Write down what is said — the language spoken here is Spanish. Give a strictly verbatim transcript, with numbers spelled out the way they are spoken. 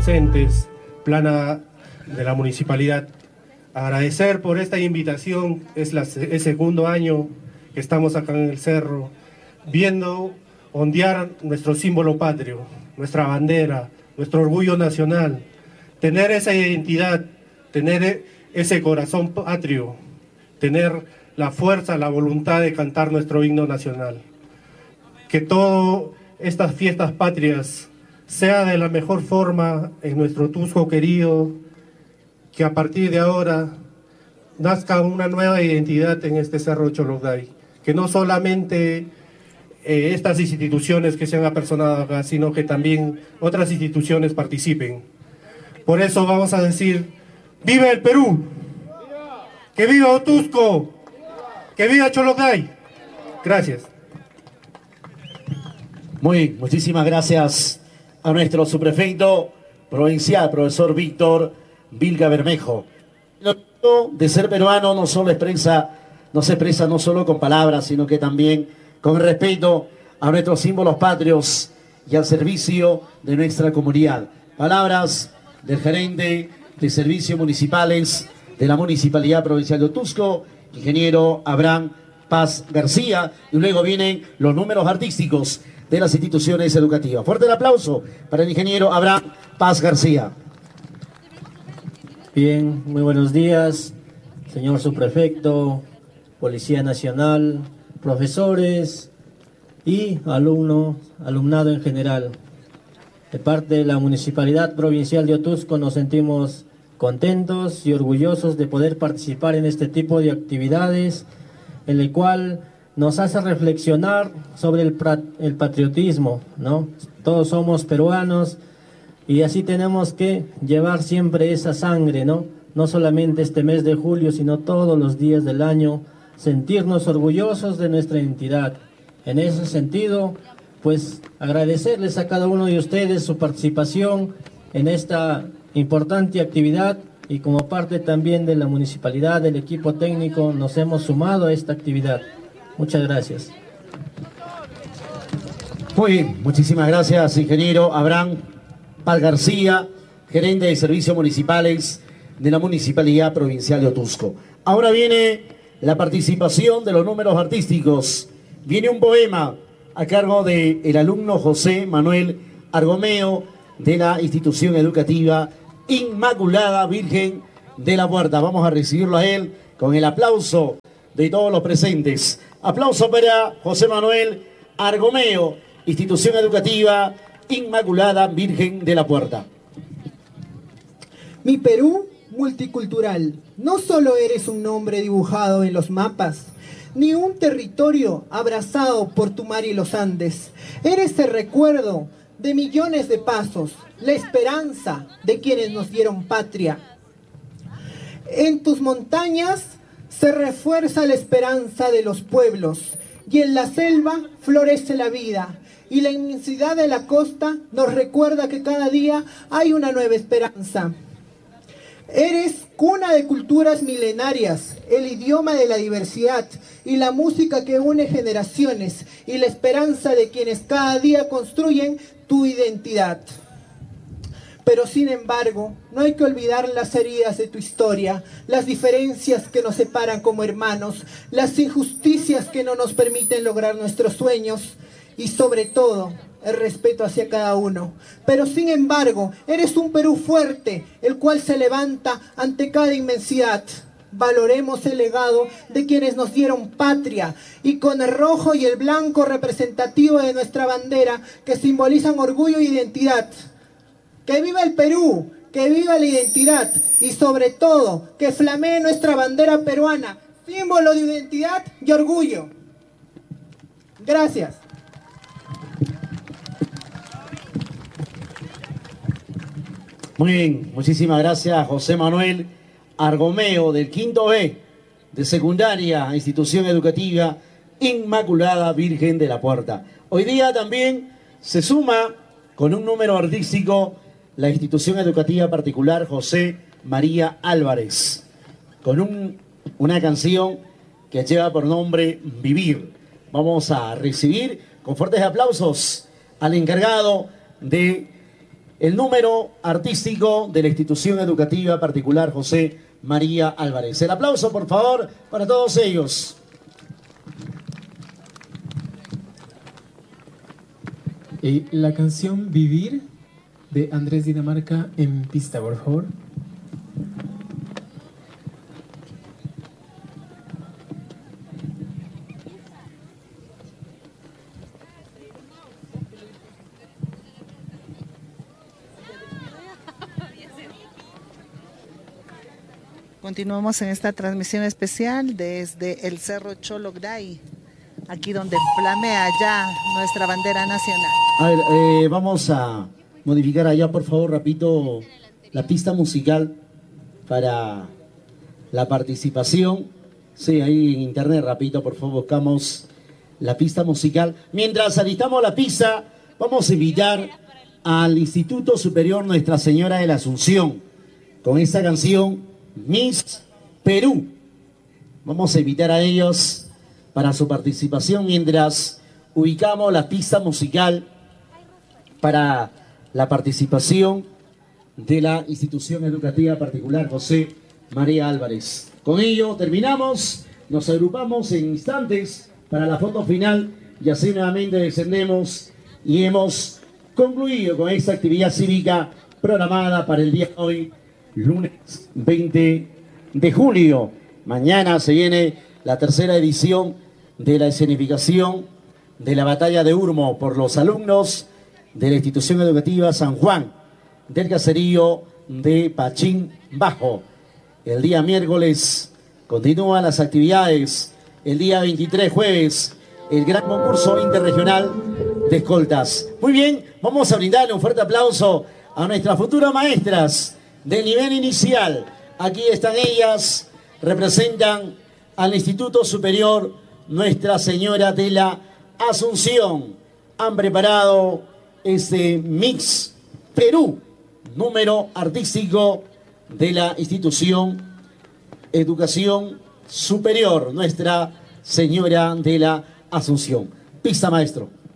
presentes, plana de la municipalidad. Agradecer por esta invitación, es la, el segundo año que estamos acá en el cerro, viendo ondear nuestro símbolo patrio, nuestra bandera, nuestro orgullo nacional, tener esa identidad, tener ese corazón patrio, tener la fuerza, la voluntad de cantar nuestro himno nacional. Que todas estas fiestas patrias sea de la mejor forma en nuestro Tusco querido, que a partir de ahora nazca una nueva identidad en este Cerro Cholocday, que no solamente eh, estas instituciones que se han apersonado acá, sino que también otras instituciones participen. Por eso vamos a decir, ¡viva el Perú! ¡Que viva Otusco! ¡Que viva Cholocday! Gracias. Muy bien, muchísimas gracias a nuestro subprefecto provincial, profesor Víctor Vilga Bermejo. El orgullo de ser peruano no solo expresa, no se expresa no solo con palabras, sino que también con respeto a nuestros símbolos patrios y al servicio de nuestra comunidad. Palabras del gerente de servicios municipales de la Municipalidad Provincial de Otusco, ingeniero Abraham Paz García, y luego vienen los números artísticos de las instituciones educativas. Fuerte el aplauso para el ingeniero Abraham Paz García. Bien, muy buenos días, señor subprefecto, Policía Nacional, profesores y alumnos, alumnado en general. De parte de la Municipalidad Provincial de Otusco nos sentimos contentos y orgullosos de poder participar en este tipo de actividades, en el cual nos hace reflexionar sobre el, el patriotismo, ¿no? Todos somos peruanos y así tenemos que llevar siempre esa sangre, ¿no? No solamente este mes de julio, sino todos los días del año, sentirnos orgullosos de nuestra identidad. En ese sentido, pues agradecerles a cada uno de ustedes su participación en esta importante actividad, y como parte también de la municipalidad, del equipo técnico, nos hemos sumado a esta actividad. Muchas gracias. Muy bien, muchísimas gracias, ingeniero Abraham Paz García, gerente de servicios municipales de la Municipalidad Provincial de Otusco. Ahora viene la participación de los números artísticos. Viene un poema a cargo del alumno José Manuel Argomeo de la institución educativa Inmaculada Virgen de la Puerta. Vamos a recibirlo a él con el aplauso de todos los presentes. Aplauso para José Manuel Argomeo, institución educativa Inmaculada Virgen de la Puerta. Mi Perú multicultural, no solo eres un nombre dibujado en los mapas, ni un territorio abrazado por tu mar y los Andes. Eres el recuerdo de millones de pasos, la esperanza de quienes nos dieron patria. En tus montañas se refuerza la esperanza de los pueblos, y en la selva florece la vida, y la inmensidad de la costa nos recuerda que cada día hay una nueva esperanza. Eres cuna de culturas milenarias, el idioma de la diversidad y la música que une generaciones y la esperanza de quienes cada día construyen tu identidad. Pero sin embargo, no hay que olvidar las heridas de tu historia, las diferencias que nos separan como hermanos, las injusticias que no nos permiten lograr nuestros sueños y sobre todo el respeto hacia cada uno. Pero sin embargo, eres un Perú fuerte, el cual se levanta ante cada inmensidad. Valoremos el legado de quienes nos dieron patria, y con el rojo y el blanco representativo de nuestra bandera, que simbolizan orgullo e identidad. ¡Que viva el Perú! ¡Que viva la identidad! Y sobre todo, que flamee nuestra bandera peruana, símbolo de identidad y orgullo. Gracias. Muy bien, muchísimas gracias, José Manuel Argomeo, del quinto B de secundaria, institución educativa Inmaculada Virgen de la Puerta. Hoy día también se suma con un número artístico la institución educativa particular José María Álvarez, con un, una canción que lleva por nombre Vivir. Vamos a recibir con fuertes aplausos al encargado de el número artístico de la institución educativa particular José María Álvarez. El aplauso, por favor, para todos ellos. Eh, la canción Vivir de Andrés Dinamarca en pista, por favor. Continuamos en esta transmisión especial desde el Cerro Cholocday, aquí donde flamea ya nuestra bandera nacional. A ver, eh, vamos a modificar allá, por favor, rapidito, la pista musical para la participación. Sí, ahí en internet, rapidito, por favor, buscamos la pista musical. Mientras alistamos la pista, vamos a invitar al Instituto Superior Nuestra Señora de la Asunción con esta canción Miss Perú. Vamos a invitar a ellos para su participación mientras ubicamos la pista musical para la participación de la institución educativa particular José María Álvarez. Con ello terminamos, nos agrupamos en instantes para la foto final y así nuevamente descendemos y hemos concluido con esta actividad cívica programada para el día de hoy, lunes veinte de julio. Mañana se viene la tercera edición de la escenificación de la batalla de Urmo por los alumnos de la institución educativa San Juan del caserío de Pachín Bajo. El día miércoles continúan las actividades. El día veintitrés, jueves, el gran concurso interregional de escoltas. Muy bien, vamos a brindarle un fuerte aplauso a nuestras futuras maestras del nivel inicial. Aquí están ellas, representan al Instituto Superior Nuestra Señora de la Asunción. Han preparado este Mix Perú, número artístico de la institución Educación Superior Nuestra Señora de la Asunción. Pista, maestro.